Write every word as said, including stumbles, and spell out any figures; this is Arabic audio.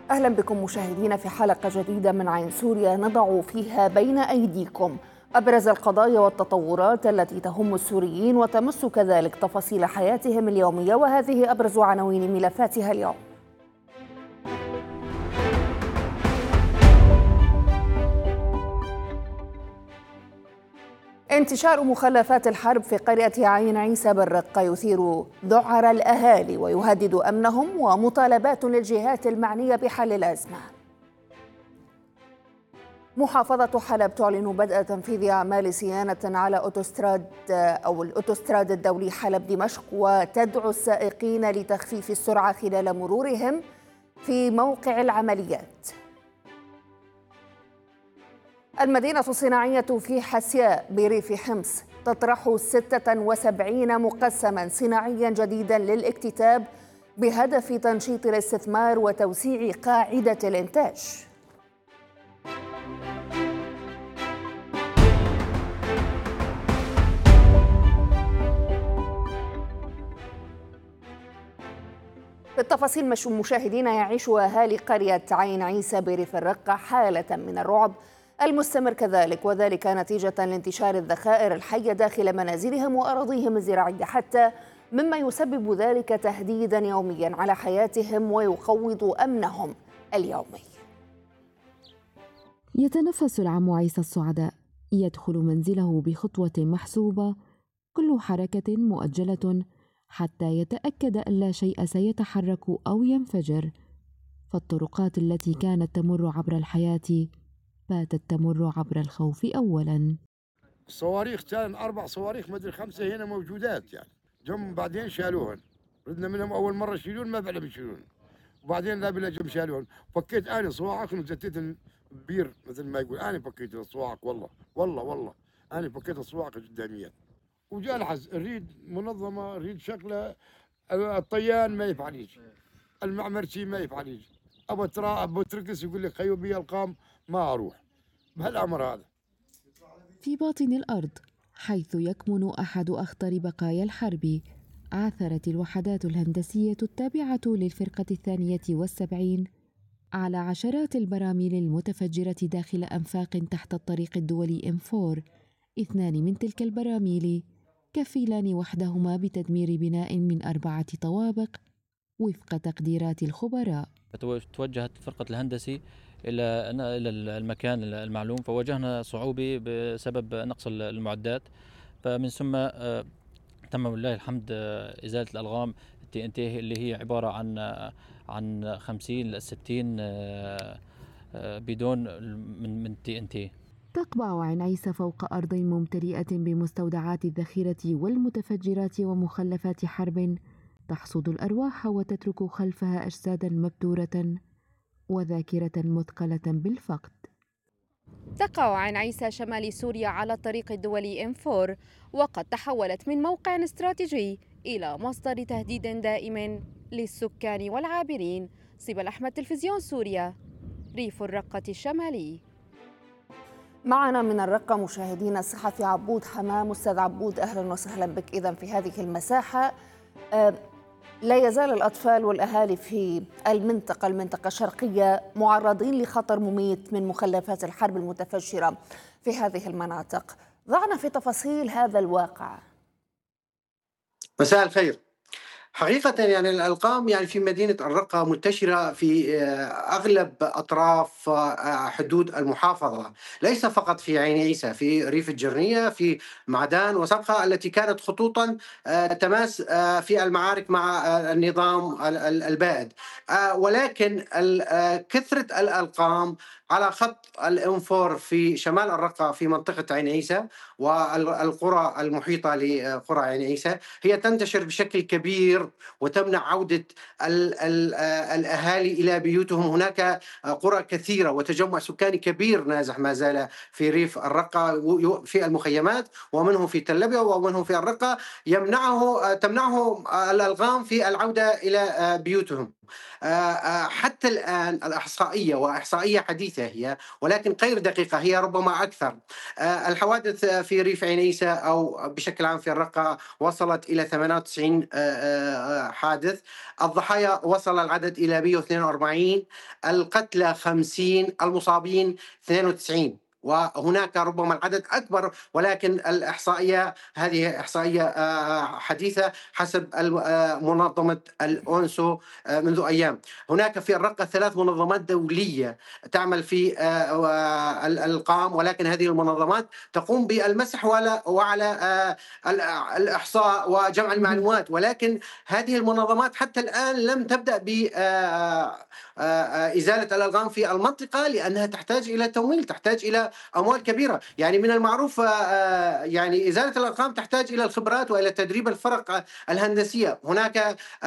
أهلا بكم مشاهدينا في حلقة جديدة من عين سوريا نضع فيها بين أيديكم أبرز القضايا والتطورات التي تهم السوريين وتمس كذلك تفاصيل حياتهم اليومية، وهذه أبرز عناوين ملفاتها اليوم. انتشار مخلفات الحرب في قرية عين عيسى بالرقة يثير ذعر الأهالي ويهدد أمنهم، ومطالبات للجهات المعنية بحل الأزمة. محافظة حلب تعلن بدء تنفيذ أعمال صيانة على أوتوستراد أو الأوتوستراد الدولي حلب دمشق، وتدعو السائقين لتخفيف السرعة خلال مرورهم في موقع العمليات. المدينة الصناعية في حسياء بريف حمص تطرح ستة وسبعين مقسما صناعيا جديدا للاكتتاب بهدف تنشيط الاستثمار وتوسيع قاعدة الإنتاج. بالتفاصيل مشاهدينا، يعيش أهالي قرية عين عيسى بريف الرقة حالة من الرعب المستمر كذلك، وذلك نتيجة لانتشار الذخائر الحية داخل منازلهم وأراضيهم الزراعية، حتى مما يسبب ذلك تهديدا يوميا على حياتهم ويخوض أمنهم اليومي. يتنفس العم عيسى السعداء، يدخل منزله بخطوة محسوبة، كل حركة مؤجلة حتى يتأكد أن لا شيء سيتحرك أو ينفجر، فالطرقات التي كانت تمر عبر الحياة باتت تمر عبر الخوف أولاً. الصواريخ كان أربع صواريخ مدري خمسة هنا موجودات، يعني جم بعدين شالوهن، ردنا منهم أول مرة يشيلون ما بعلم يشيلون، وبعدين لا بلا جم شالوهن. فكيت أنا صواعق وزتيت بير مثل ما يقول، أنا فكيت الصواعق والله والله والله أنا فكيت الصواعق قداميات. وجاء الحز نريد منظمة، نريد شكله، الطيان ما يفعل يجي، المعمرشي ما يفعل يجي، أبو ترا أبو تركس يقول لك خيو بي القام ما أروح بهالأمر هذا. في باطن الأرض حيث يكمن أحد أخطر بقايا الحرب، عثرت الوحدات الهندسية التابعة للفرقة الثانية والسبعين على عشرات البراميل المتفجرة داخل أنفاق تحت الطريق الدولي إم أربعة. اثنان من تلك البراميل كفيلان وحدهما بتدمير بناء من أربعة طوابق وفق تقديرات الخبراء. توجهت فرقة الهندسي إلى إلى المكان المعلوم، فواجهنا صعوبة بسبب نقص المعدات، فمن ثم تم ولله الحمد إزالة الألغام التي إن تي اللي هي عبارة عن عن خمسين ل ستين بدون من من تي إن تي. تقبع عين عيسى فوق أرض ممتلئة بمستودعات الذخيرة والمتفجرات ومخلفات حرب تحصد الأرواح وتترك خلفها أجسادا مبتورة وذاكرة مثقلة بالفقد. تقع عين عيسى شمال سوريا على الطريق الدولي إم أربعة، وقد تحولت من موقع استراتيجي إلى مصدر تهديد دائم للسكان والعابرين. صبا الأحمد، تلفزيون سوريا، ريف الرقة الشمالي. معنا من الرقة مشاهدينا الصحفي عبود حمام. أستاذ عبود، أهلا وسهلا بك. إذن في هذه المساحة أه لا يزال الأطفال والأهالي في المنطقة المنطقة الشرقية معرضين لخطر مميت من مخلفات الحرب المتفجرة في هذه المناطق. ضعنا في تفاصيل هذا الواقع. مساء الخير. حقيقة يعني الألقام يعني في مدينة الرقة منتشرة في أغلب أطراف حدود المحافظة، ليس فقط في عين عيسى، في ريف الجرنية، في معدان وسبخة التي كانت خطوطا تماس في المعارك مع النظام البائد، ولكن كثرة الألقام على خط الإم أربعة في شمال الرقة في منطقة عين عيسى والقرى المحيطة لقرى عين عيسى هي تنتشر بشكل كبير وتمنع عودة ال ال الأهالي إلى بيوتهم. هناك قرى كثيرة وتجمع سكاني كبير نازح ما زال في ريف الرقة في المخيمات، ومنهم في تل أبيض ومنهم في الرقة، يمنعه تمنعه الألغام في العودة إلى بيوتهم. حتى الآن الإحصائية وإحصائية حديثة حديثة هي، ولكن غير دقيقة، هي ربما أكثر. الحوادث في ريف عنيسة أو بشكل عام في الرقة وصلت إلى ثمانية وتسعين حادث، الضحايا وصل العدد إلى مئة واثنين وأربعين، القتلى خمسين، المصابين اثنين وتسعين، وهناك ربما العدد أكبر، ولكن الإحصائية هذه إحصائية حديثة حسب منظمة الأونسو منذ أيام. هناك في الرقة ثلاث منظمات دولية تعمل في الأرقام، ولكن هذه المنظمات تقوم بالمسح وعلى الإحصاء وجمع المعلومات، ولكن هذه المنظمات حتى الآن لم تبدأ بإزالة الألغام في المنطقة، لأنها تحتاج إلى تمويل، تحتاج إلى أموال كبيرة. يعني من المعروف يعني إزالة الأرقام تحتاج إلى الخبرات وإلى تدريب الفرق الهندسية. هناك